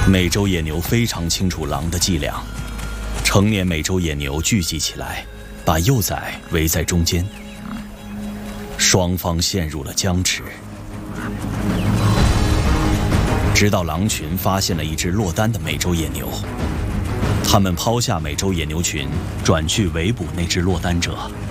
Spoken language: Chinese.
美洲野牛非常清楚狼的伎俩，成年美洲野牛聚集起来，把幼崽围在中间，双方陷入了僵持，直到狼群发现了一只落单的美洲野牛，他们抛下美洲野牛群，转去围捕那只落单者。